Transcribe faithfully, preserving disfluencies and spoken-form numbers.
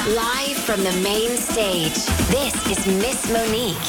Live from the main stage, this is Miss Monique.